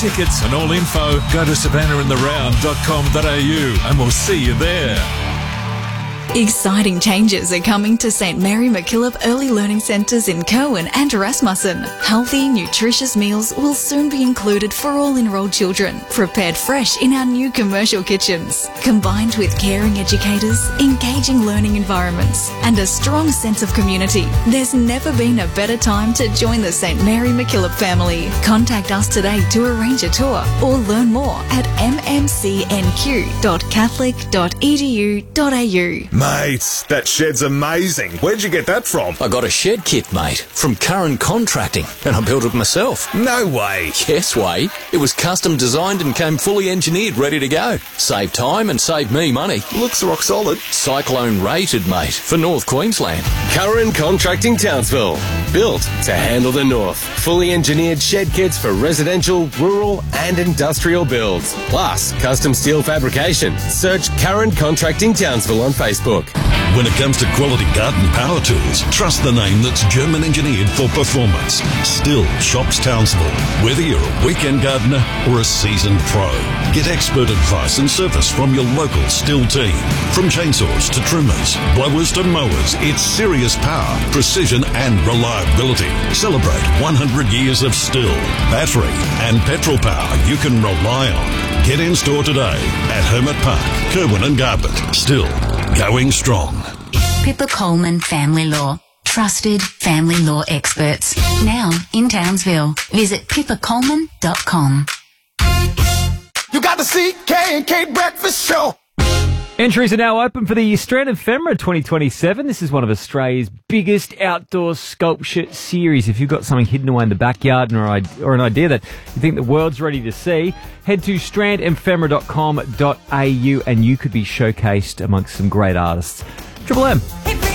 tickets and all info, go to savannahintheround.com.au and we'll see you there. Exciting changes are coming to St Mary MacKillop Early Learning Centres in Cowan and Rasmussen. Healthy, nutritious meals will soon be included for all enrolled children, prepared fresh in our new commercial kitchens. Combined with caring educators, engaging learning environments and a strong sense of community, there's never been a better time to join the St Mary MacKillop family. Contact us today to arrange a tour or learn more at mmcnq.catholic.edu.au. Mate, that shed's amazing. Where'd you get that from? I got a shed kit, mate, from Curran Contracting, and I built it myself. No way. Yes, way. It was custom designed and came fully engineered, ready to go. Save time and save me money. Looks rock solid. Cyclone rated, mate, for North Queensland. Curran Contracting Townsville. Built to handle the north. Fully engineered shed kits for residential, rural and industrial builds. Plus, custom steel fabrication. Search Curran Contracting Townsville on Facebook. When it comes to quality garden power tools, trust the name that's German engineered for performance. Still Shops Townsville. Whether you're a weekend gardener or a seasoned pro, get expert advice and service from your local Still team. From chainsaws to trimmers, blowers to mowers, it's serious power, precision and reliability. Celebrate 100 years of Still, battery and petrol power you can rely on. Get in store today at Hermit Park, Kerwin and Garbutt. Still going strong. Pippa Coleman Family Law. Trusted family law experts. Now in Townsville. Visit pippacoleman.com. You got the CK&K Breakfast Show. Entries are now open for the Strand Ephemera 2027. This is one of Australia's biggest outdoor sculpture series. If you've got something hidden away in the backyard or an idea that you think the world's ready to see, head to strandephemera.com.au and you could be showcased amongst some great artists. Triple M.